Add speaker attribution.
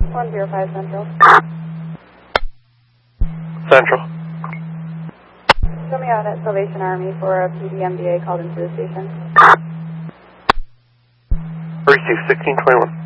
Speaker 1: 105 Central.
Speaker 2: Central.
Speaker 1: Show me out at Salvation Army for a PDMDA called into the station.
Speaker 2: Receive 1621.